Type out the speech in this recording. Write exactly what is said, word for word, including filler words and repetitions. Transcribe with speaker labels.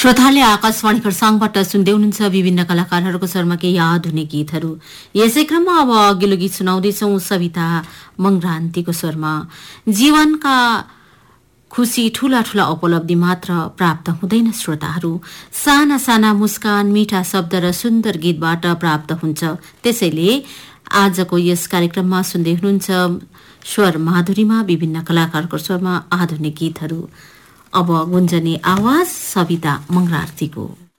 Speaker 1: श्रोताले आकाशवाणी खरसाङबाट सुन्दै हुनुहुन्छ विभिन्न कलाकारहरूको स्वरमा केही आधुनिक गीतहरू। यसै क्रममा अब अघिल्लो गीत सुनाउँदैछौँ सविता मङ्ग्रान्तीको स्वरमा। जीवनका खुसी ठूला ठूला उपलब्धि मात्र प्राप्त हुँदैन श्रोताहरू, साना साना मुस्कान, मीठा शब्द र सुन्दर गीतबाट प्राप्त हुन्छ। त्यसैले आजको यस कार्यक्रममा सुन्दै हुनुहुन्छ स्वर माधुरीमा विभिन्न कलाकारको स्वरमा आधुनिक गीतहरू। अब गुन्जने आवाज सविता मङ्ग्रार्तीको।